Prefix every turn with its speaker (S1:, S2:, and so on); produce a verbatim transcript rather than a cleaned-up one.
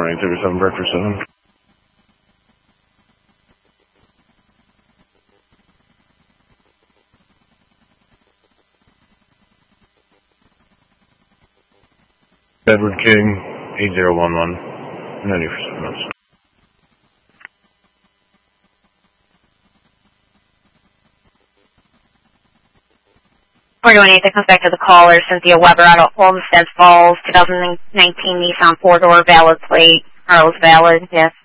S1: Tower eight thirty-seven, breakfast seven. Edward King, eight zero one one, ninety for seven minutes.
S2: four twenty-eight, that comes back to the caller, Cynthia Weber out of Olmsted Falls, twenty nineteen Nissan four-door, valid plate. Carl's valid, yes.